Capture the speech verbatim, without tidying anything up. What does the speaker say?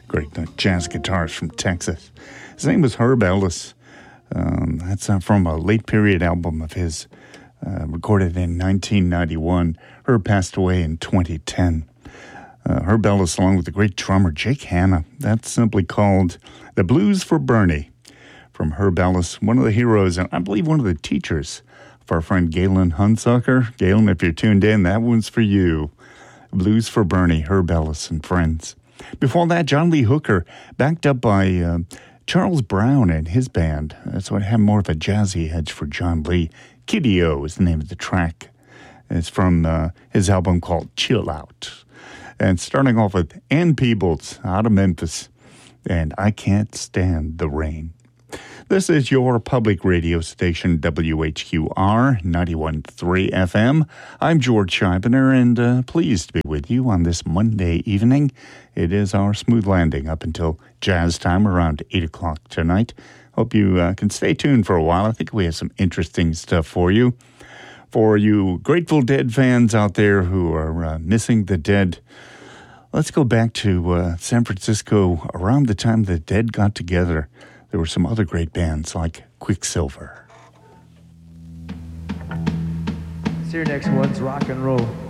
great uh, jazz guitarist from Texas. His name was Herb Ellis. Um, that's uh, from a late period album of his, uh, recorded in nineteen ninety-one. Herb passed away in twenty ten. Uh, Herb Ellis, along with the great drummer Jake Hanna. That's simply called The Blues for Bernie, from Herb Ellis, one of the heroes, and I believe one of the teachers of our friend Galen Hunsucker. Galen, if you're tuned in, that one's for you. Blues for Bernie, Herb Ellis and Friends. Before that, John Lee Hooker, backed up by uh, Charles Brown and his band. So it had more of a jazzy edge for John Lee. Kiddy-O is the name of the track. It's from uh, his album called Chill Out. And starting off with Ann Peebles out of Memphis, and I Can't Stand the Rain. This is your public radio station, W H Q R ninety-one point three F M. I'm George Scheibner, and uh, pleased to be with you on this Monday evening. It is our smooth landing up until jazz time around eight o'clock tonight. Hope you uh, can stay tuned for a while. I think we have some interesting stuff for you. For you Grateful Dead fans out there who are uh, missing the Dead, let's go back to uh, San Francisco around the time the Dead got together. There were some other great bands like Quicksilver. This here next one's rock and roll.